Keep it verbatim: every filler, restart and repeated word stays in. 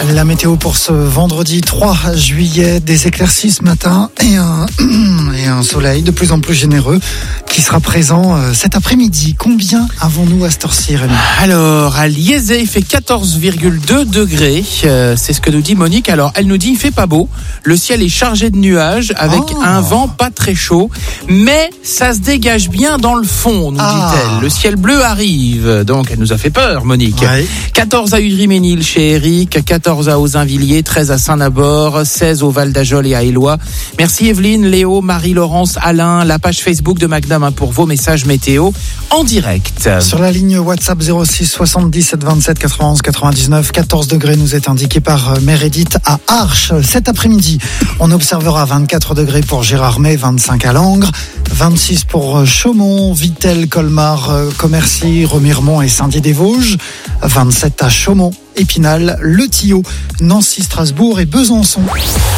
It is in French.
La météo pour ce vendredi trois juillet, des éclaircies ce matin et un, et un soleil de plus en plus généreux qui sera présent cet après-midi. Combien avons-nous à cette heure-ci, Rémi ? Alors, à Liezé, il fait quatorze virgule deux degrés. Euh, c'est ce que nous dit Monique. Alors, elle nous dit il fait pas beau. Le ciel est chargé de nuages avec oh. un vent pas très chaud. Mais ça se dégage bien dans le fond, nous ah. dit-elle. Le ciel bleu arrive. Donc, elle nous a fait peur, Monique. Ouais. quatorze à Udry-Ménil chez Eric, quatorze à Auzin-Villiers, treize à Saint-Nabord, seize au Val-d'Ajol et à Éloie. Merci Evelyne, Léo, Marie-Laurence, Alain, la page Facebook de Magnum hein, pour vos messages météo en direct. Sur la ligne WhatsApp zéro six soixante-dix-sept vingt-sept quatre-vingt-onze quatre-vingt-dix-neuf, quatorze degrés nous est indiqué par Meredith à Arches. Cet après-midi, on observera vingt-quatre degrés pour Gérardmer, vingt-cinq à Langres, vingt-six pour Chaumont, Vittel, Colmar, Commercy, Remiremont et Saint-Dié-des-Vosges, vingt-sept à Chaumont, Épinal, Le Tillot, Nancy, Strasbourg et Besançon.